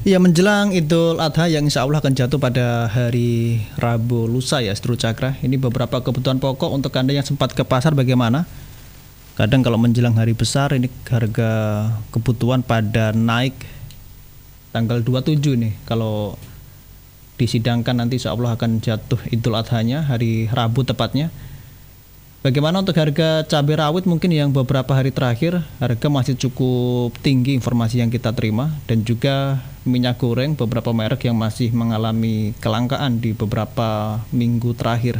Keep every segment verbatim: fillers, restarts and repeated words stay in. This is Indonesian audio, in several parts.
Ya, menjelang Idul Adha yang insya Allah akan jatuh pada hari Rabu lusa ya, Setruk Cakra. Ini beberapa kebutuhan pokok untuk Anda yang sempat ke pasar bagaimana? Kadang kalau menjelang hari besar ini harga kebutuhan pada naik tanggal dua puluh tujuh nih. Kalau disidangkan nanti insya Allah akan jatuh Idul Adhanya hari Rabu tepatnya. Bagaimana untuk harga cabai rawit mungkin yang beberapa hari terakhir harga masih cukup tinggi informasi yang kita terima, dan juga minyak goreng beberapa merek yang masih mengalami kelangkaan di beberapa minggu terakhir.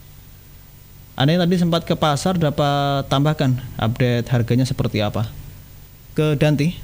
Anda yang tadi sempat ke pasar dapat tambahkan update harganya seperti apa? Ke Danti.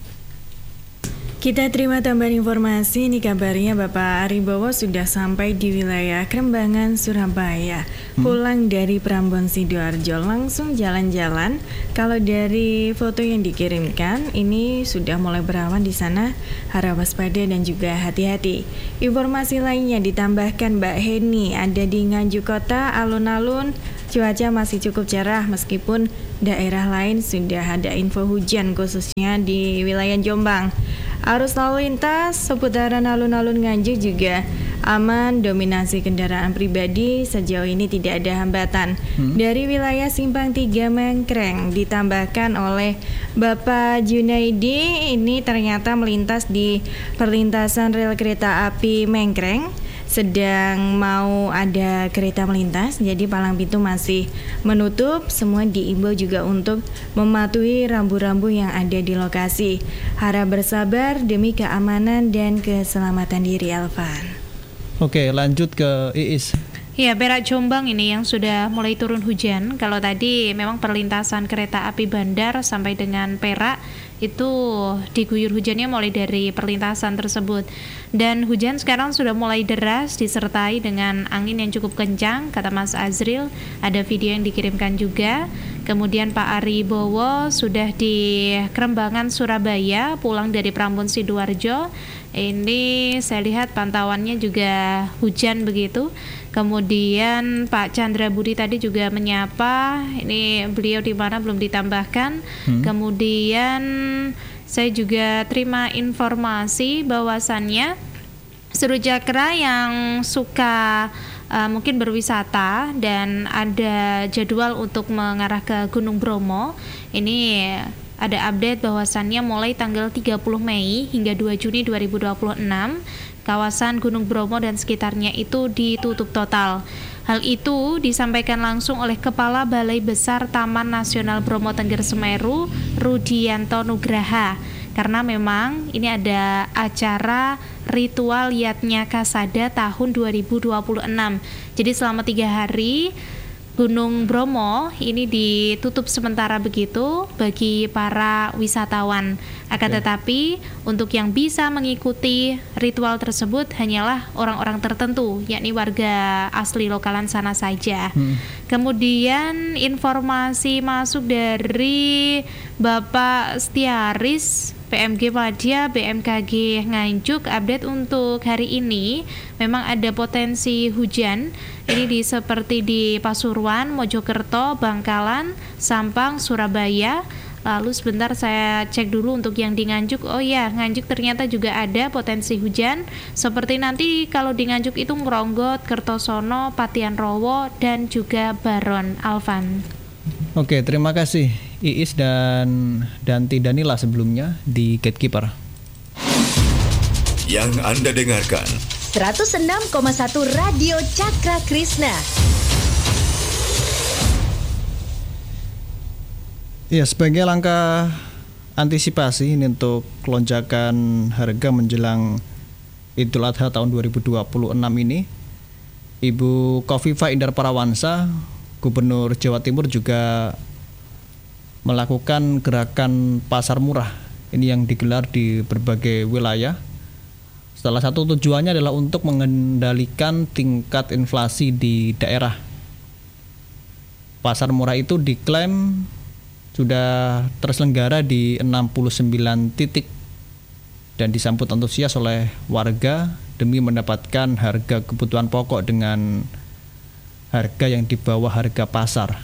Kita terima tambahan informasi. Ini kabarnya Bapak Aribowo sudah sampai di wilayah Krembangan, Surabaya. hmm. Pulang dari Prambon Sidoarjo langsung jalan-jalan. Kalau dari foto yang dikirimkan ini sudah mulai berawan di sana. Harap waspada dan juga hati-hati. Informasi lainnya ditambahkan Mbak Heni, ada di Nganjuk Kota, alun-alun cuaca masih cukup cerah meskipun daerah lain sudah ada info hujan khususnya di wilayah Jombang. Arus lalu lintas seputaran alun-alun Nganjuk juga aman, dominasi kendaraan pribadi sejauh ini tidak ada hambatan. Hmm. Dari wilayah Simpang tiga Mengkreng ditambahkan oleh Bapak Junaidi, ini ternyata melintas di perlintasan rel kereta api Mengkreng. Sedang mau ada kereta melintas, jadi palang pintu masih menutup. Semua diimbau juga untuk mematuhi rambu-rambu yang ada di lokasi. Harap bersabar demi keamanan dan keselamatan diri, Alvan. Oke, lanjut ke Iis. Ya, Perak Jombang ini yang sudah mulai turun hujan. Kalau tadi memang perlintasan kereta api Bandar sampai dengan Perak itu diguyur hujannya mulai dari perlintasan tersebut. Dan hujan sekarang sudah mulai deras disertai dengan angin yang cukup kencang, kata Mas Azril. Ada video yang dikirimkan juga. Kemudian Pak Aribowo sudah di Krembangan, Surabaya, pulang dari Prambon Sidoarjo. Ini saya lihat pantauannya juga hujan begitu. Kemudian Pak Chandra Budi tadi juga menyapa. Ini beliau di mana belum ditambahkan. Hmm. Kemudian saya juga terima informasi bahwasannya Setruk Cakra yang suka uh, mungkin berwisata dan ada jadwal untuk mengarah ke Gunung Bromo, ini ada update bahwasannya mulai tanggal tiga puluh Mei hingga dua Juni dua ribu dua puluh enam kawasan Gunung Bromo dan sekitarnya itu ditutup total. Hal itu disampaikan langsung oleh Kepala Balai Besar Taman Nasional Bromo Tengger Semeru, Rudianto Nugraha. Karena memang ini ada acara ritual Yatnya Kasada tahun dua ribu dua puluh enam. Jadi selama tiga hari Gunung Bromo ini ditutup sementara begitu bagi para wisatawan. Akan ya. Tetapi untuk yang bisa mengikuti ritual tersebut hanyalah orang-orang tertentu, yakni warga asli lokalan sana saja. Hmm. Kemudian informasi masuk dari Bapak Setiaris P M G Padya B M K G Nganjuk, update untuk hari ini memang ada potensi hujan. Ini di seperti di Pasuruan, Mojokerto, Bangkalan, Sampang, Surabaya. Lalu sebentar saya cek dulu untuk yang di Nganjuk. Oh ya, Nganjuk ternyata juga ada potensi hujan. Seperti nanti kalau di Nganjuk itu Ngronggot, Kertosono, Patian Rowo, dan juga Baron. Alvan. Oke, terima kasih Iis dan Danti Danila sebelumnya di Gatekeeper. Yang Anda dengarkan seratus enam koma satu Radio Cakra Krishna. Ya, sebagai langkah antisipasi ini untuk lonjakan harga menjelang Idul Adha tahun dua ribu dua puluh enam ini, Ibu Khofifah Indar Parawansa, Gubernur Jawa Timur juga melakukan gerakan pasar murah ini yang digelar di berbagai wilayah. Salah satu tujuannya adalah untuk mengendalikan tingkat inflasi di daerah. Pasar murah itu diklaim sudah terselenggara di enam puluh sembilan titik dan disambut antusias oleh warga demi mendapatkan harga kebutuhan pokok dengan harga yang di bawah harga pasar.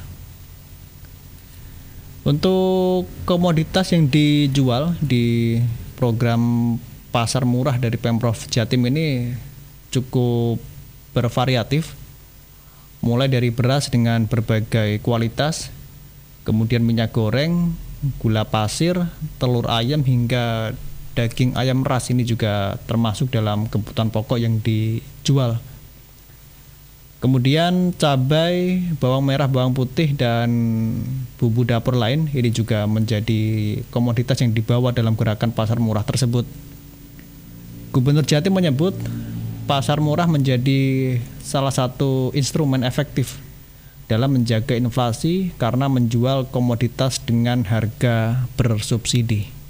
Untuk komoditas yang dijual di program pasar murah dari Pemprov Jatim ini cukup bervariatif, mulai dari beras dengan berbagai kualitas, kemudian minyak goreng, gula pasir, telur ayam hingga daging ayam ras ini juga termasuk dalam kebutuhan pokok yang dijual. Kemudian cabai, bawang merah, bawang putih, dan bumbu dapur lain ini juga menjadi komoditas yang dibawa dalam gerakan pasar murah tersebut. Gubernur Jatim menyebut pasar murah menjadi salah satu instrumen efektif dalam menjaga inflasi karena menjual komoditas dengan harga bersubsidi.